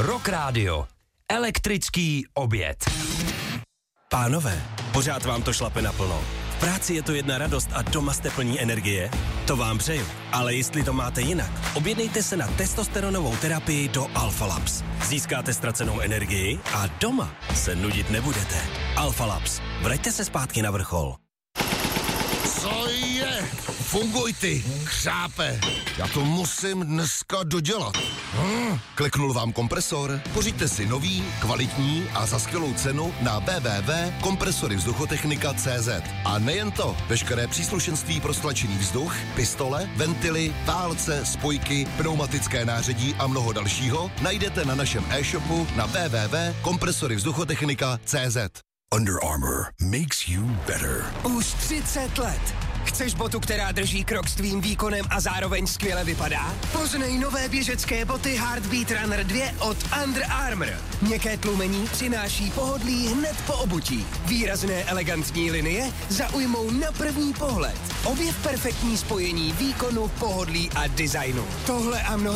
Rock Radio. Elektrický oběd. Pánové, pořád vám to šlape naplno. V práci je to jedna radost a doma jste plní energie? To vám přeju. Ale jestli to máte jinak, objednejte se na testosteronovou terapii do Alpha Labs. Získáte ztracenou energii a doma se nudit nebudete. Alpha Labs. Vraťte se zpátky na vrchol. Co je? Funguj ty, křápe. Já to musím dneska dodělat. Kliknul vám kompresor? Pořiďte si nový, kvalitní a za skvělou cenu na www.kompresoryvzduchotechnika.cz. A nejen to, veškeré příslušenství pro stlačený vzduch, pistole, ventily, válce, spojky, pneumatické nářadí a mnoho dalšího najdete na našem e-shopu na www.kompresoryvzduchotechnika.cz. Under Armour makes you better. Už 30 let. Chceš botu, která drží krok s tvým výkonem a zároveň skvěle vypadá? Poznej nové běžecké boty Heartbeat Runner 2 od Under Armour. Měkké tlumení přináší pohodlí hned po obutí. Výrazné elegantní linie zaujmou na první pohled. Objev perfektní spojení výkonu, pohodlí a designu. Tohle a mnoho